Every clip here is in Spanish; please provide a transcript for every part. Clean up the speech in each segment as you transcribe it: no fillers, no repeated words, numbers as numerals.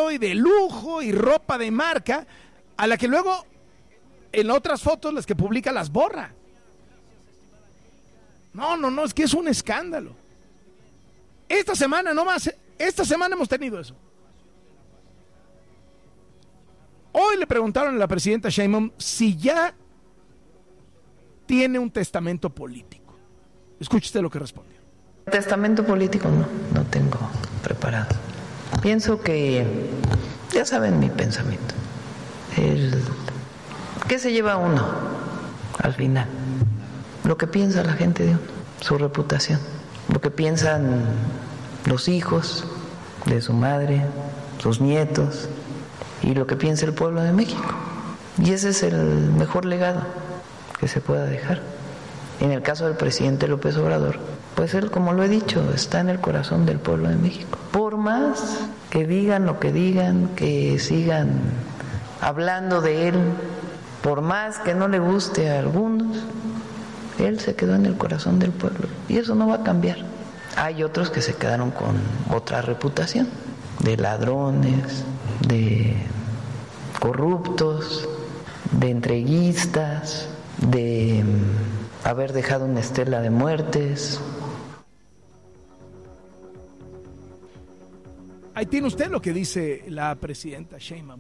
dinero y de lujo y ropa de marca, a la que luego en otras fotos las que publica las borra. No, es que es un escándalo. Esta semana hemos tenido eso. Hoy le preguntaron a la presidenta Sheinbaum si ya tiene un testamento político. Escuche usted lo que respondió. Testamento político no tengo preparado. Pienso que, ya saben mi pensamiento, ¿qué se lleva uno al final? Lo que piensa la gente de uno, su reputación, lo que piensan los hijos de su madre, sus nietos, y lo que piensa el pueblo de México. Y ese es el mejor legado que se pueda dejar. En el caso del presidente López Obrador, pues él, como lo he dicho, está en el corazón del pueblo de México. Por más que digan lo que digan, que sigan hablando de él, por más que no le guste a algunos, él se quedó en el corazón del pueblo y eso no va a cambiar. Hay otros que se quedaron con otra reputación, de ladrones, de corruptos, de entreguistas, de haber dejado una estela de muertes. Ahí tiene usted lo que dice la presidenta Sheinbaum.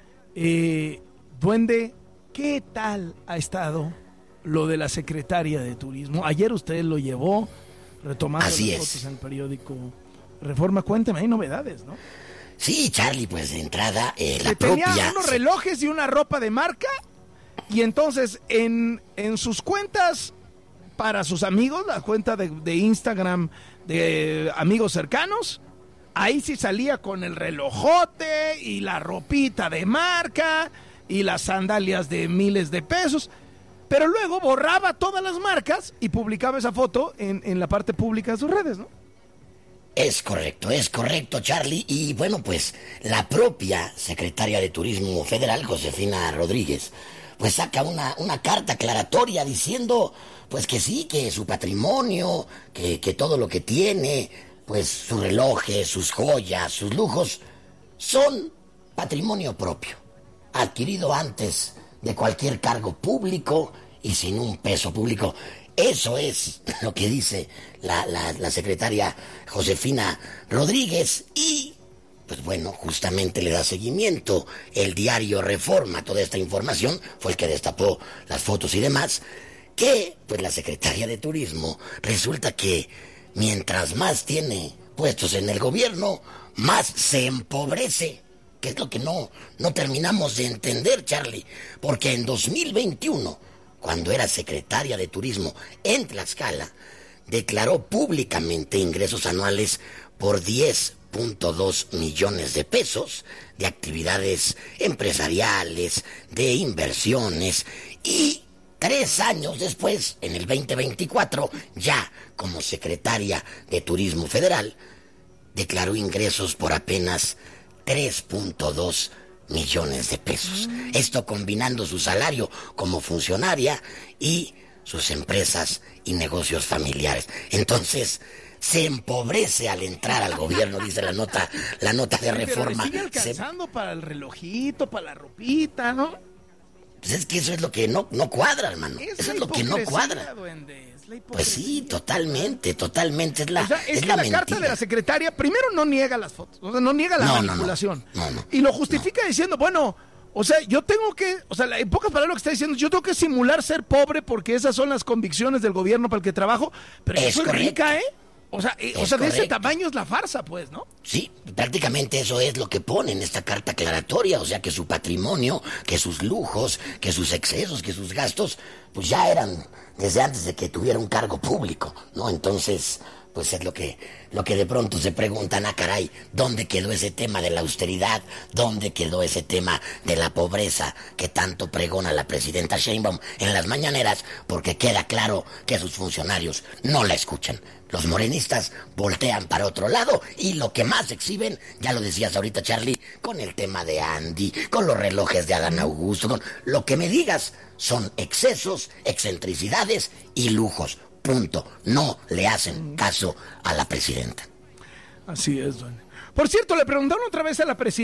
Duende, ¿qué tal ha estado lo de la secretaria de Turismo? Ayer usted lo llevó retomando las fotos en el periódico Reforma. Cuénteme, hay novedades, ¿no? Sí, Charlie, pues de entrada la tenía propia... unos relojes y una ropa de marca, y entonces en sus cuentas para sus amigos, la cuenta de Instagram de amigos cercanos, ahí sí salía con el relojote y la ropita de marca y las sandalias de miles de pesos, pero luego borraba todas las marcas y publicaba esa foto en la parte pública de sus redes, ¿no? Es correcto, Charlie. Y bueno, pues la propia secretaria de Turismo Federal, Josefina Rodríguez, pues saca una carta aclaratoria diciendo pues que sí, que su patrimonio, que todo lo que tiene, pues sus relojes, sus joyas, sus lujos, son patrimonio propio, adquirido antes de cualquier cargo público y sin un peso público. Eso es lo que dice la secretaria Josefina Rodríguez y, pues bueno, justamente le da seguimiento el diario Reforma. Toda esta información fue el que destapó las fotos y demás, que pues la secretaria de Turismo resulta que mientras más tiene puestos en el gobierno, más se empobrece, que es lo que no terminamos de entender, Charlie, porque en 2021... cuando era secretaria de Turismo en Tlaxcala, declaró públicamente ingresos anuales por 10.2 millones de pesos de actividades empresariales, de inversiones, y 3 años después, en el 2024, ya como secretaria de Turismo Federal, declaró ingresos por apenas 3.2 millones de pesos. Esto combinando su salario como funcionaria y sus empresas y negocios familiares. Entonces, se empobrece al entrar al gobierno, dice la nota de Reforma. Pero sigue alcanzando para el relojito, para la ropita, ¿no? Pues es que eso es lo que no cuadra, hermano. Eso es lo que no cuadra. Duende, pues sí, totalmente. Es la la mentira. Carta de la secretaria, primero no niega las fotos, o sea, no niega la manipulación. No. Y lo justifica diciendo, bueno, o sea, yo tengo que, o sea, en pocas palabras lo que está diciendo, yo tengo que simular ser pobre porque esas son las convicciones del gobierno para el que trabajo, pero yo soy rica, ¿eh? O sea, de ese tamaño es la farsa, pues, ¿no? Sí, prácticamente eso es lo que pone en esta carta aclaratoria, o sea, que su patrimonio, que sus lujos, que sus excesos, que sus gastos, pues ya eran desde antes de que tuviera un cargo público, ¿no? Entonces, pues es lo que de pronto se preguntan, caray, ¿dónde quedó ese tema de la austeridad? ¿Dónde quedó ese tema de la pobreza que tanto pregona la presidenta Sheinbaum en las mañaneras? Porque queda claro que sus funcionarios no la escuchan. Los morenistas voltean para otro lado y lo que más exhiben, ya lo decías ahorita, Charlie, con el tema de Andy, con los relojes de Adán Augusto, con lo que me digas, son excesos, excentricidades y lujos. Punto. No le hacen caso a la presidenta. Así es, don. Por cierto, le preguntaron otra vez a la presidenta